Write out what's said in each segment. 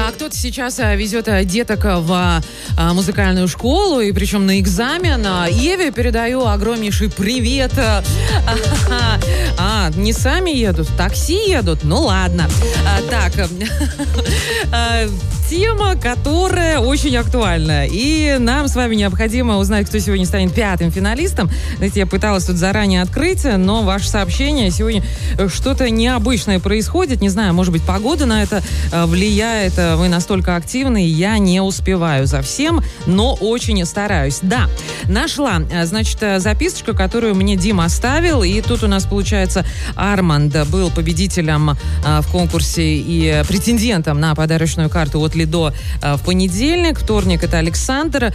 Да, кто-то сейчас везет деток в музыкальную школу, и причем на экзамен. Еве передаю огромнейший привет. Не сами едут, в такси едут? Ну ладно. Так, тема, которая очень актуальна. И нам с вами необходимо узнать, кто сегодня станет пятым финалистом. Знаете, я пыталась тут заранее открыть, но ваше сообщение сегодня что-то необычное происходит. Не знаю, может быть, погода на это влияет. Вы настолько активны, я не успеваю за всем, но очень стараюсь. Да, нашла, значит, записочку, которую мне Дима оставил. И тут у нас, получается, Арманд был победителем в конкурсе и претендентом на подарочную карту от Лидо в понедельник. Вторник — это Александр.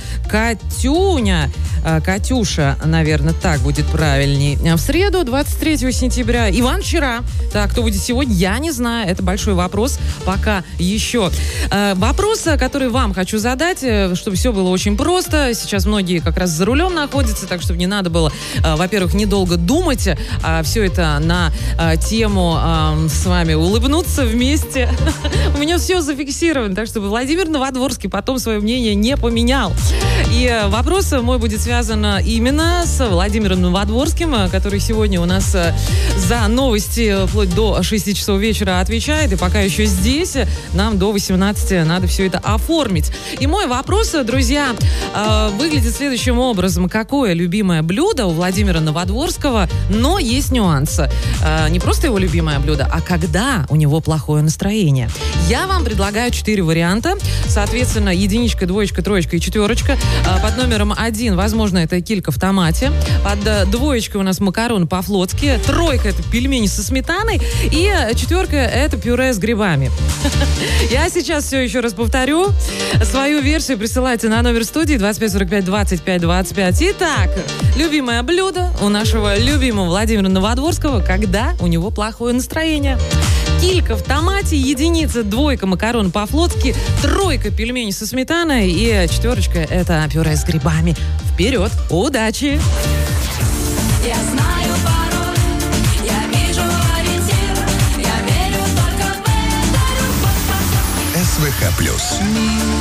Катюша, наверное, так будет правильней. В среду, 23 сентября. Иван вчера. Так, кто будет сегодня, я не знаю. Это большой вопрос. Пока еще. Вопрос, который вам хочу задать, чтобы все было очень просто. Сейчас многие как раз за рулем находятся, так чтобы не надо было, во-первых, недолго думать, а все это на тему с вами улыбнуться вместе. У меня все зафиксировано, так чтобы Владимир Новодворский потом свое мнение не поменял. И вопрос мой будет связан именно с Владимиром Новодворским, который сегодня у нас за новости вплоть до 6 часов вечера отвечает. И пока еще здесь, нам до 18 надо все это оформить. И мой вопрос, друзья, выглядит следующим образом. Какое любимое блюдо у Владимира Новодворского? Но есть нюансы. Не просто его любимое блюдо, а когда у него плохое настроение. Я вам предлагаю 4 варианта. Соответственно, единичка, двоечка, троечка и четверочка. Под номером 1, возможно, это килька в томате. Под двоечкой у нас макароны по-флотски. Тройка — это пельмени со сметаной. И четверка — это пюре с грибами. Я сейчас все еще раз повторю. Свою версию присылайте на номер студии 2545 25 25. Итак, любимое блюдо у нашего любимого Владимира Новодворского, когда у него плохое настроение. Килька в томате, единица, двойка макарон по-флотски, тройка пельмени со сметаной и четверочка — это пюре с грибами. Вперед! Удачи! Я знаю пароль, я вижу ориентир, я верю только в это. СВХ+.